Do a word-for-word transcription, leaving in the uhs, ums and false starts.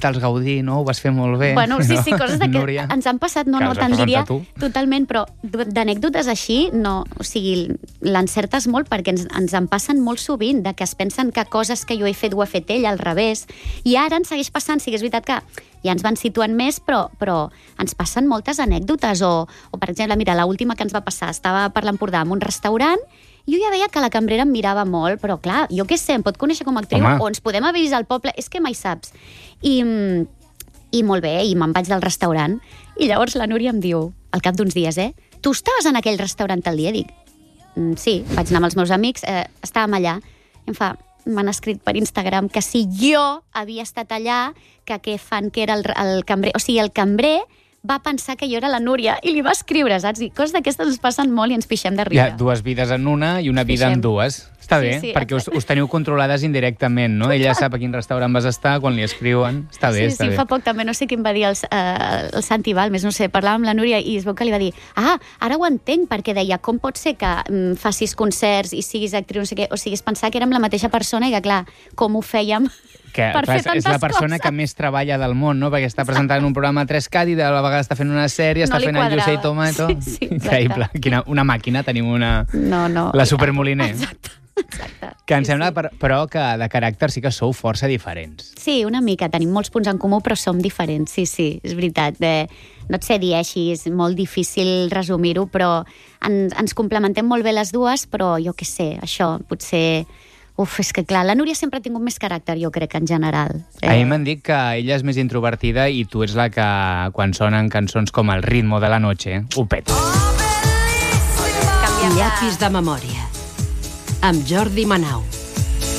te'ls gaudir, no? Ho vas fer molt bé. Bueno, sí, sí, coses de que Núria, ens han passat, no, que no, els va te'n diria presentar tu. totalment, però d'anècdotes així, no, o sigui, l'encertes molt perquè ens, ens en passen molt sovint, de que es pensen que coses que jo he fet ho ha fet ell, al revés, i ara ens segueix passant, sí que és veritat que ja ens van situant més, però, però ens passen moltes anècdotes, o, o per exemple, mira, l'última que ens va passar, estava per l'Empordà en un restaurant, i jo ja veia que la cambrera em mirava molt, però clar, jo què sé, em pot conèixer com a actriu, Home. o ens podem haver vist al poble, és que mai saps. I, i molt bé, i me'n vaig del restaurant, i llavors la Núria em diu, al cap d'uns dies, eh, tu estaves en aquell restaurant el dia? Dic, mm, sí, vaig anar amb els meus amics, eh, estàvem allà, i em fa, m'han escrit per Instagram que si jo havia estat allà, que què fan, que era el, el cambrer, o sigui, el cambrer va pensar que jo era la Núria i li va escriure, saps? I coses d'aquestes ens passen molt i ens pixem de Hi riure. ha dues vides en una i una vida Pixem. en dues. Està Sí, bé, sí, perquè us, us teniu controlades indirectament, no? Ella sap a quin restaurant vas estar, quan li escriuen. Està bé, Sí, està sí, bé. fa poc també, no sé què em va dir el, eh, el Santi Balmes, no sé, parlàvem amb la Núria i es veu que li va dir, ah, ara ho entenc, perquè deia, com pot ser que mm, facis concerts i siguis actriu, no sé què, o sigui, és pensar que érem la mateixa persona i que, clar, com ho fèiem Que, per clar, fer tantes és la persona coses. que més treballa del món, no? Perquè està presentant un programa a tres cat i de la vegada està fent una sèrie, està No li fent el quadrava. Llucet i Tomato. Sí, sí, exacte. Increïble. Quina, una màquina, tenim una... No, no. La supermoliner. Exacte, exacte. Que em Sí, sembla, sí. per- però, que de caràcter sí que sou força diferents. Sí, una mica, tenim molts punts en comú, però som diferents, sí, sí, és veritat. Eh, no et sé dir així, és molt difícil resumir-ho, però ens, ens complementem molt bé les dues, però jo què sé, això, potser... Uf, és que clar, la Núria sempre ha tingut més caràcter, jo crec, en general. Eh... A mi m'han dit que ella és més introvertida i tu ets la que, quan sonen cançons com El ritmo de la noche, ho peta. Canviem de- Llapis de memòria. Amb Jordi Manau.